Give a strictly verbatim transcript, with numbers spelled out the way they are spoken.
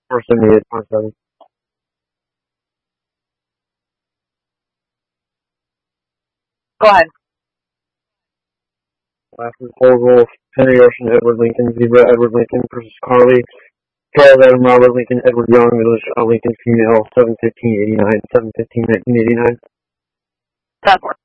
four seventy-eight point seven. Go ahead. Last proposal, Henry Ocean, Edward Lincoln, Zebra, Edward Lincoln versus Carly. Charles Adam, Robert Lincoln, Edward Young, Middle Lincoln, female, seven fifteen eighty-nine, seven fifteen nineteen eighty-nine. Ten four.